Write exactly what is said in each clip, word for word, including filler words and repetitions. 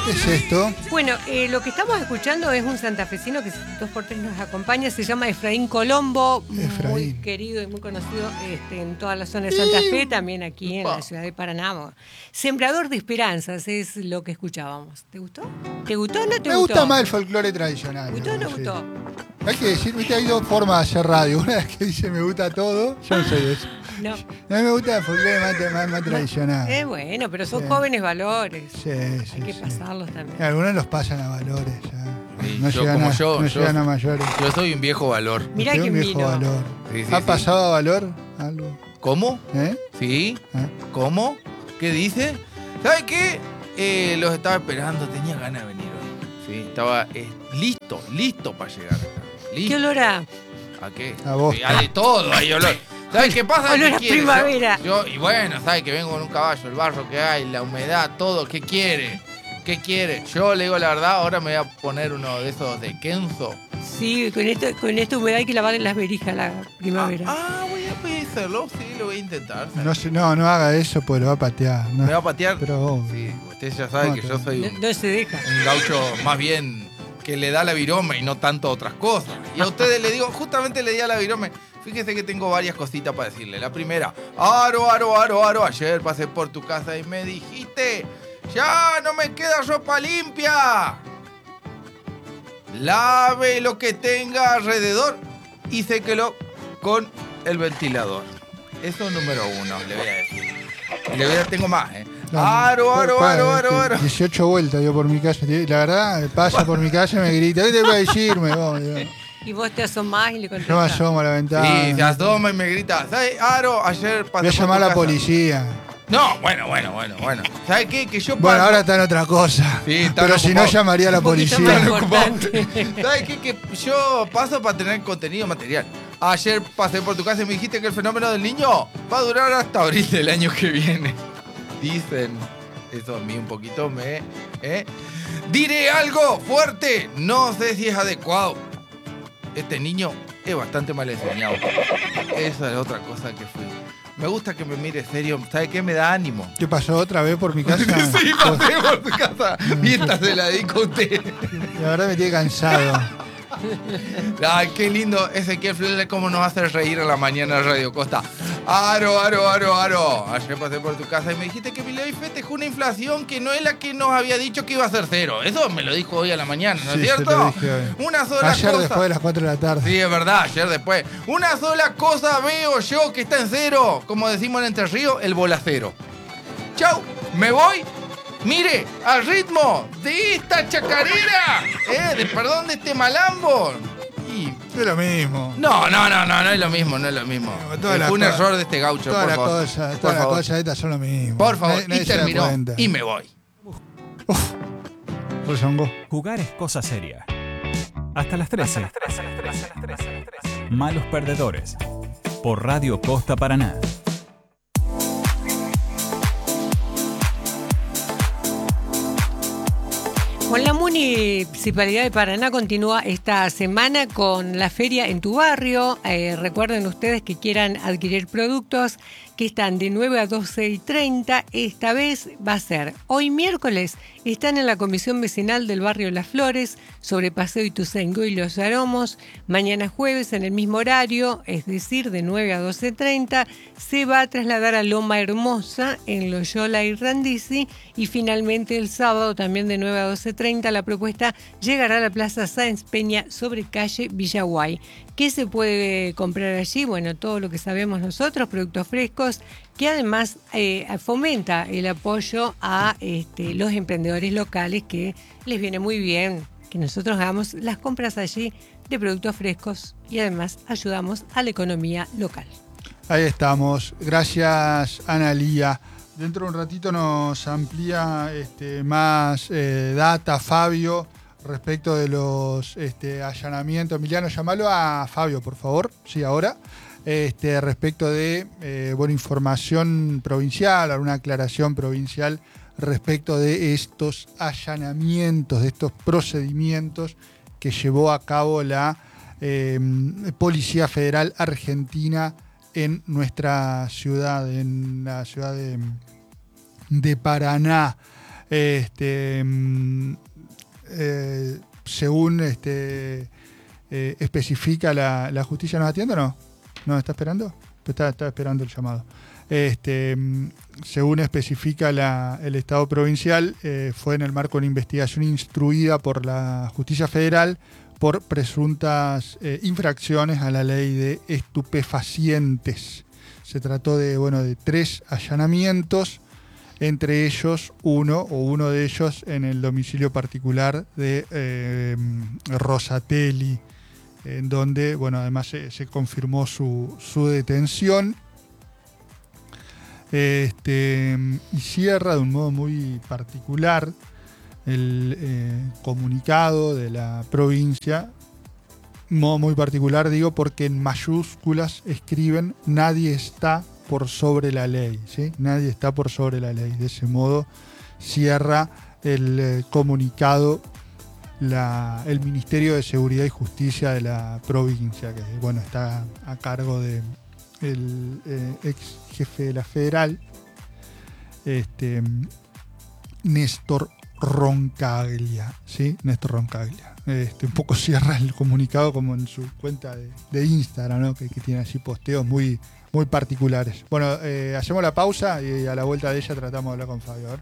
¿Qué es esto? Bueno, eh, lo que estamos escuchando es un santafesino que dos por tres nos acompaña, se llama Efraín Colombo, Efraín. muy querido y muy conocido este, en toda la zona de Santa Fe, también aquí en la ciudad de Paraná. Sembrador de esperanzas es lo que escuchábamos. ¿Te gustó? ¿Te gustó o no te Me gustó? gusta más el folclore tradicional. ¿Gustó o no Sí. gustó? Hay que decir, viste, hay dos formas de hacer radio. Una es que dice me gusta todo, yo no soy de eso. No. A mí me gusta el folclore más, más, más tradicional. Eh, bueno, pero son Sí. jóvenes valores. Sí, sí, Hay que sí. pasarlos también. Algunos los pasan a valores ya. Sí, no yo llegan, como a, yo, no yo- llegan a mayores. Yo soy un viejo valor. Mirá Usted es quién un viejo vino. valor. Sí, sí, ¿Ha sí. pasado a valor algo? ¿Cómo? ¿Eh? ¿Sí? ¿Eh? ¿Cómo? ¿Qué dice? ¿Sabe qué? Eh, los estaba esperando, tenía ganas de venir hoy. Sí, estaba eh, listo, listo para llegar acá. ¿Qué Listo. olor a? ¿A qué? A vos. Sí, a de todo hay olor. ¿Sabes qué pasa? Olor ¿Qué a quiere? primavera. Yo, yo- y bueno, ¿sabes que vengo con un caballo? El barro que hay, la humedad, todo. ¿Qué quiere? ¿Qué quiere? Yo le digo la verdad, ahora me voy a poner uno de esos de Kenzo. Sí, con, esto, con esta humedad hay que lavar las berijas la primavera. Ah, voy a voy a hacerlo, sí, lo voy a intentar. No, se- no, no haga eso porque lo va a patear. No. ¿Me va a patear? Pero obvio. Sí, usted ya sabe No, que te- yo soy No, un, no se deja. un gaucho más bien que le da la virome y no tanto otras cosas. Y a ustedes le digo, justamente le di a la virome. Fíjese que tengo varias cositas para decirle. La primera, Aro, Aro, Aro, Aro, ayer pasé por tu casa y me dijiste, ya no me queda ropa limpia. Lave lo que tenga alrededor y séquelo con el ventilador. Eso es número uno, le voy a decir. Y le voy a, tengo más, ¿eh? No, Aro, aro, pa- aro, aro, aro. dieciocho vueltas dio por mi casa. La verdad, pasa por mi casa y me grita, ¿qué te voy a decirme? vos? Digo, Y vos te asomás y le Yo me contestás. asomo a la ventana. Sí, se asoma y me grita, ¿sabes? Aro, ayer pasé Voy a por llamar tu a la casa". policía. No, bueno, bueno, bueno, bueno. ¿Sabes qué? Que yo Bueno, paso- ahora está en otra cosa. Sí, están Pero si no, ocupados. llamaría a la Un poquito policía. más Están ocupados. importante. ¿Sabes qué? Que yo paso para tener contenido material. Ayer pasé por tu casa y me dijiste que el fenómeno del niño va a durar hasta abril del año que viene. Dicen. Eso a mí un poquito me... ¿eh? Diré algo fuerte. No sé si es adecuado. Este niño es bastante mal enseñado. Esa es otra cosa que fui. Me gusta que me mire serio. ¿Sabe qué? Me da ánimo. ¿Qué pasó otra vez por mi casa? Sí, pasé por tu casa. Y esta se la dedico a usted. La verdad me tiene cansado. Ay, qué lindo Ezequiel Flores, cómo nos hace reír a la mañana en Radio Costa. Aro, aro, aro, aro. Ayer pasé por tu casa y me dijiste que Milei festejó una inflación que no es la que nos había dicho que iba a ser cero. Eso me lo dijo hoy a la mañana, ¿no Sí, es se cierto? lo dije hoy. Una sola Ayer cosa. después de las cuatro de la tarde. Sí, es verdad, ayer después. Una sola cosa veo yo que está en cero. Como decimos en Entre Ríos, el bolacero. Chau, me voy. Mire, al ritmo de esta chacarera. Eh, de, perdón, de este malambo. Y Es lo mismo. no, no, no, no, no es lo mismo, no es lo mismo. Todas Eh, las Fue un cosas- error de este gaucho, Todas por las favor. cosas, Por todas las favor. cosas estas son lo mismo. Por favor, Nadie- nadie y se da terminó. cuenta. Y me voy. Rezongó. Jugar es cosa seria. Hasta las trece. Malos perdedores. Por Radio Costa Paraná. Con la Municipalidad de Paraná continúa esta semana con la feria en tu barrio. Eh, recuerden ustedes que quieran adquirir productos que están de nueve a doce y treinta. Esta vez va a ser hoy miércoles. Están en la Comisión Vecinal del Barrio Las Flores sobre Paseo Ituzaingó y Los Aromos. Mañana jueves en el mismo horario, es decir, de nueve a doce y treinta, se va a trasladar a Loma Hermosa en Loyola y Randisi. Y finalmente el sábado también de nueve a doce y treinta la propuesta llegará a la Plaza Sáenz Peña sobre calle Villaguay. ¿Qué se puede comprar allí? Bueno, todo lo que sabemos nosotros, productos frescos, que además eh, fomenta el apoyo a este, los emprendedores locales, que les viene muy bien que nosotros hagamos las compras allí de productos frescos y además ayudamos a la economía local. Ahí estamos. Gracias, Ana Lía. Dentro de un ratito nos amplía este, más eh, data, Fabio, respecto de los este, allanamientos. Emiliano, llamalo a Fabio, por favor. Sí, ahora. Este, respecto de eh, bueno, información provincial, alguna aclaración provincial respecto de estos allanamientos, de estos procedimientos que llevó a cabo la eh, Policía Federal Argentina en nuestra ciudad, en la ciudad de, de Paraná. Este, eh, según este, eh, especifica la, la justicia, ¿nos atiende o no? ¿No está esperando? Está, está esperando el llamado. Este, según especifica la, el Estado provincial, eh, fue en el marco de una investigación instruida por la Justicia Federal por presuntas eh, infracciones a la ley de estupefacientes. Se trató de, bueno, de tres allanamientos, entre ellos uno o uno de ellos en el domicilio particular de eh, Rosatelli, en donde, bueno, además se, se confirmó su, su detención. Este, y cierra de un modo muy particular el eh, comunicado de la provincia, un modo muy particular digo porque en mayúsculas escriben nadie está por sobre la ley, ¿sí? Nadie está por sobre la ley. De ese modo cierra el eh, comunicado la, el Ministerio de Seguridad y Justicia de la provincia, que bueno, está a cargo de el eh, ex jefe de la Federal, este, Néstor Roncaglia, ¿sí? Néstor Roncaglia. Este, un poco cierra el comunicado como en su cuenta de, de Instagram, ¿no? que, que tiene así posteos muy, muy particulares. Bueno, eh, hacemos la pausa y a la vuelta de ella tratamos de hablar con Fabio. A ver.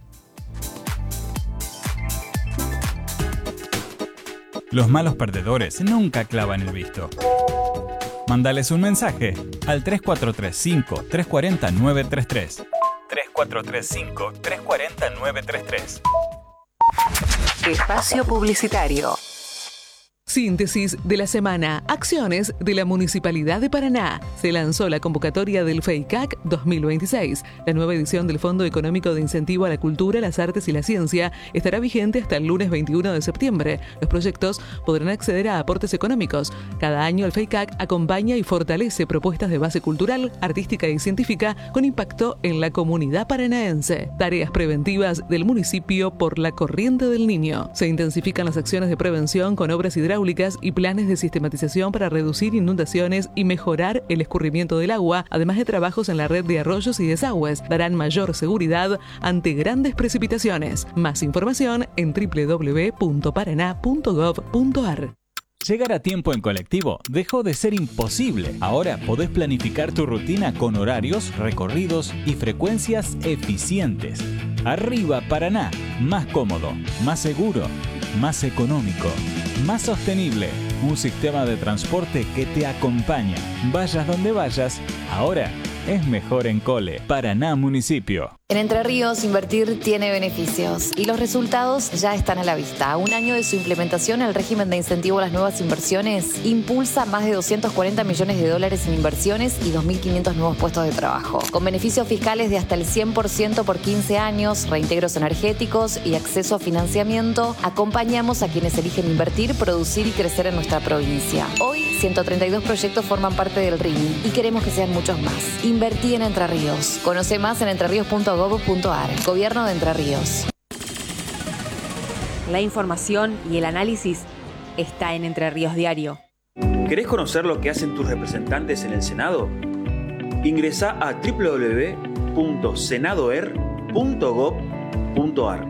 Los malos perdedores nunca clavan el visto. Mándales un mensaje al tres cuatro tres cinco, tres cuatro cero, nueve tres tres. tres cuatro tres cinco, tres cuatro cero, nueve tres tres. Espacio publicitario. Síntesis de la semana. Acciones de la Municipalidad de Paraná. Se lanzó la convocatoria del FEICAC dos mil veintiséis. La nueva edición del Fondo Económico de Incentivo a la Cultura, las Artes y la Ciencia estará vigente hasta el lunes veintiuno de septiembre. Los proyectos podrán acceder a aportes económicos. Cada año el FEICAC acompaña y fortalece propuestas de base cultural, artística y científica con impacto en la comunidad paranaense. Tareas preventivas del municipio por la corriente del Niño. Se intensifican las acciones de prevención con obras hidráulicas y planes de sistematización para reducir inundaciones y mejorar el escurrimiento del agua, además de trabajos en la red de arroyos y desagües. Darán mayor seguridad ante grandes precipitaciones. Más información en doble u doble u doble u punto paraná punto gov punto ar. Llegar a tiempo en colectivo dejó de ser imposible. Ahora podés planificar tu rutina con horarios, recorridos y frecuencias eficientes. Arriba Paraná, más cómodo, más seguro, más económico, más sostenible. Un sistema de transporte que te acompaña. Vayas donde vayas, ahora es mejor en Cole. Paraná Municipio. En Entre Ríos, invertir tiene beneficios y los resultados ya están a la vista. A un año de su implementación, el régimen de incentivo a las nuevas inversiones impulsa más de doscientos cuarenta millones de dólares en inversiones y dos mil quinientos nuevos puestos de trabajo. Con beneficios fiscales de hasta el cien por ciento por quince años, reintegros energéticos y acceso a financiamiento, acompañamos a quienes eligen invertir, producir y crecer en nuestra provincia. Hoy, ciento treinta y dos proyectos forman parte del R I M I y queremos que sean muchos más. Invertí en Entre Ríos. Conoce más en entreríos punto gov punto ar. Gobierno de Entre Ríos. La información y el análisis está en Entre Ríos Diario. ¿Querés conocer lo que hacen tus representantes en el Senado? Ingresá a doble u doble u doble u punto senadoer punto gov punto ar.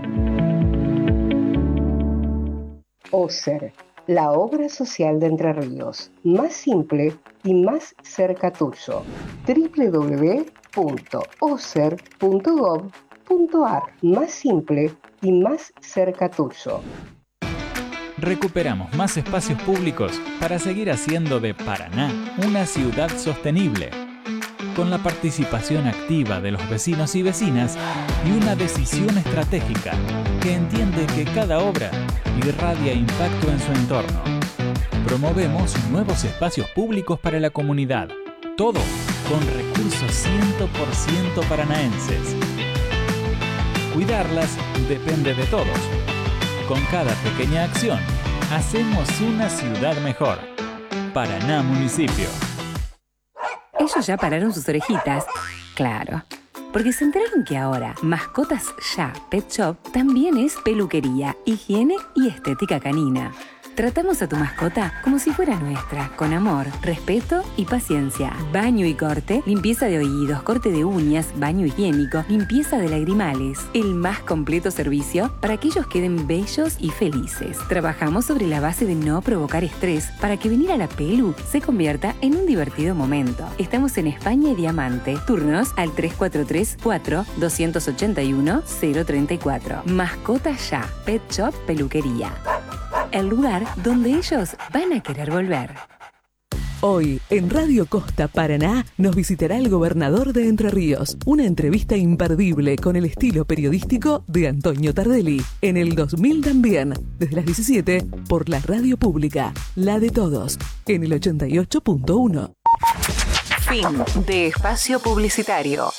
OSER, la obra social de Entre Ríos, más simple y más cerca tuyo. doble u doble u doble u punto oser punto gov punto ar, más simple y más cerca tuyo. Recuperamos más espacios públicos para seguir haciendo de Paraná una ciudad sostenible, con la participación activa de los vecinos y vecinas y una decisión estratégica que entiende que cada obra irradia impacto en su entorno. Promovemos nuevos espacios públicos para la comunidad, todo con recursos cien por ciento paranaenses. Cuidarlas depende de todos. Con cada pequeña acción, hacemos una ciudad mejor. Paraná Municipio. Ellos ya pararon sus orejitas. Claro. Porque se enteraron que ahora Mascotas Ya Pet Shop también es peluquería, higiene y estética canina. Tratamos a tu mascota como si fuera nuestra, con amor, respeto y paciencia. Baño y corte, limpieza de oídos, corte de uñas, baño higiénico, limpieza de lagrimales. El más completo servicio para que ellos queden bellos y felices. Trabajamos sobre la base de no provocar estrés para que venir a la Pelu se convierta en un divertido momento. Estamos en España y Diamante. Turnos al tres cuatro tres, cuatro, dos ocho uno, cero tres cuatro. Mascota Ya, Pet Shop Peluquería. El lugar donde ellos van a querer volver. Hoy, en Radio Costa Paraná, nos visitará el gobernador de Entre Ríos. Una entrevista imperdible con el estilo periodístico de Antonio Tardelli. En el dos mil también, desde las diecisiete, por la radio pública, la de todos, en el ochenta y ocho punto uno. Fin de espacio publicitario.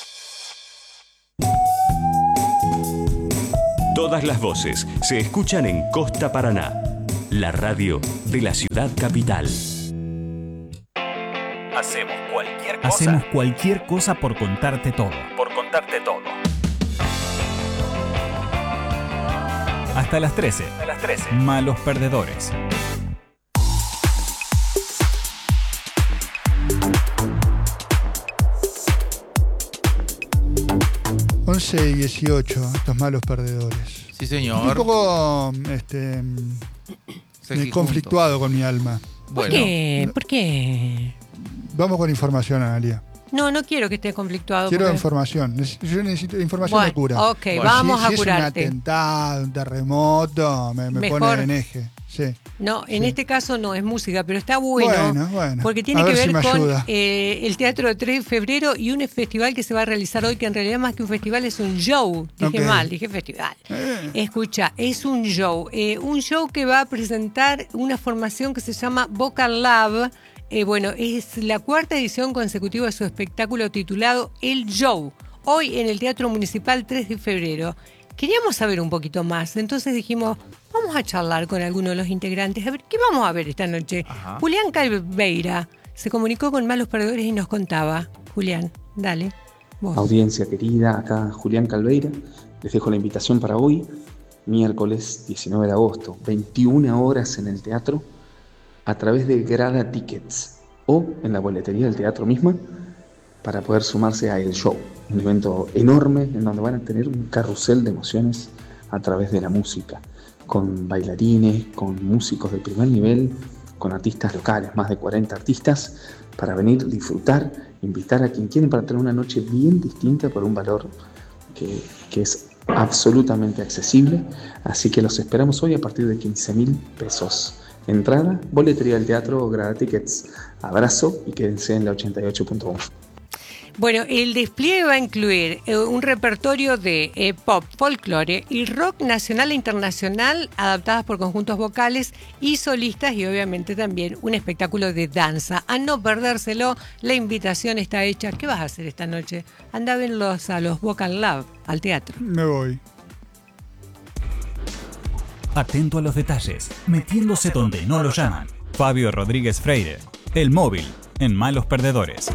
Todas las voces se escuchan en Costa Paraná, la radio de la ciudad capital. Hacemos cualquier cosa. Hacemos cualquier cosa por contarte todo. Por contarte todo. Hasta las trece. A las trece. Malos perdedores. once y dieciocho, estos malos perdedores. Sí, señor. Un poco este, conflictuado con mi alma. ¿Por qué? ¿Por qué? Vamos con información, Analia. No, no quiero que esté conflictuado. Quiero porque... información. Yo necesito información bueno, de cura. Ok, bueno, vamos si, a si curarte. Es un atentado, un terremoto, me, me pone en eje. Sí. No, en sí. este caso no es música, pero está bueno, bueno, bueno. porque tiene a que ver, ver, si con eh, el Teatro de tres de febrero y un festival que se va a realizar hoy, que en realidad más que un festival es un show. Dije okay. mal, dije festival. Eh. Escucha, es un show. Eh, un show que va a presentar una formación que se llama Vocal Lab. Eh, bueno, es la cuarta edición consecutiva de su espectáculo titulado El Show, hoy en el Teatro Municipal tres de febrero. Queríamos saber un poquito más, entonces dijimos, vamos a charlar con alguno de los integrantes, a ver, ¿qué vamos a ver esta noche? Ajá. Julián Calveira se comunicó con Malos Perdedores y nos contaba. Julián, dale, vos. Audiencia querida, acá Julián Calveira, les dejo la invitación para hoy, miércoles diecinueve de agosto, veintiuna horas en el teatro, a través de Grada Tickets o en la boletería del teatro misma, para poder sumarse a El Show, un evento enorme en donde van a tener un carrusel de emociones a través de la música, con bailarines, con músicos de primer nivel, con artistas locales, más de cuarenta artistas, para venir, disfrutar, invitar a quien quieren para tener una noche bien distinta por un valor que, que es absolutamente accesible, así que los esperamos hoy a partir de quince mil pesos. Entrada, boletería del teatro, Grada Tickets. Abrazo y quédense en la ochenta y ocho punto uno. Bueno, el despliegue va a incluir eh, un repertorio de eh, pop, folclore y rock nacional e internacional adaptadas por conjuntos vocales y solistas y obviamente también un espectáculo de danza. A no perdérselo, la invitación está hecha. ¿Qué vas a hacer esta noche? Anda a verlos a los Vocal Lab, al teatro. Me voy. Atento a los detalles, metiéndose donde no lo llaman. Fabio Rodríguez Freire, El Móvil, en Malos Perdedores.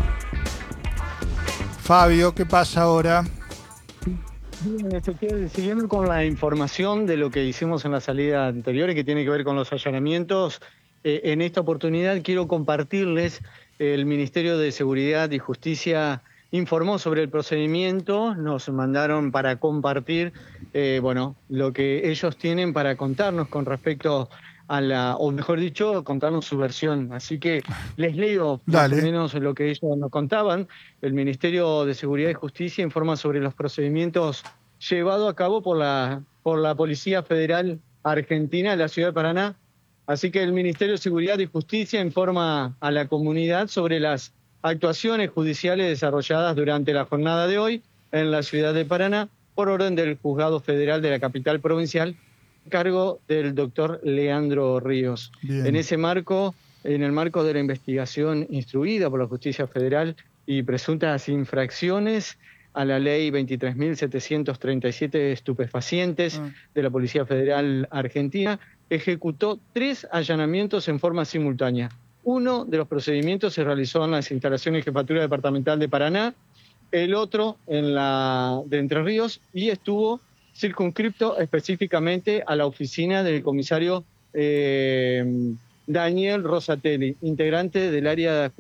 Fabio, ¿qué pasa ahora? Bien, Ezequiel, siguiendo con la información de lo que hicimos en la salida anterior y que tiene que ver con los allanamientos, eh, en esta oportunidad quiero compartirles el Ministerio de Seguridad y Justicia informó sobre el procedimiento, nos mandaron para compartir, eh, bueno, lo que ellos tienen para contarnos con respecto a la, o mejor dicho, contarnos su versión. Así que les leo más o menos lo que ellos nos contaban. El Ministerio de Seguridad y Justicia informa sobre los procedimientos llevados a cabo por la, por la Policía Federal Argentina de la Ciudad de Paraná. Así que el Ministerio de Seguridad y Justicia informa a la comunidad sobre las actuaciones judiciales desarrolladas durante la jornada de hoy en la ciudad de Paraná por orden del Juzgado Federal de la capital provincial, a cargo del doctor Leandro Ríos. Bien. En ese marco, en el marco de la investigación instruida por la Justicia Federal y presuntas infracciones a la ley veintitrés mil setecientos treinta y siete de estupefacientes ah. de la Policía Federal Argentina, ejecutó tres allanamientos en forma simultánea. Uno de los procedimientos se realizó en las instalaciones de Jefatura Departamental de Paraná, el otro en la de Entre Ríos y estuvo circunscripto específicamente a la oficina del comisario eh, Daniel Rosatelli, integrante del área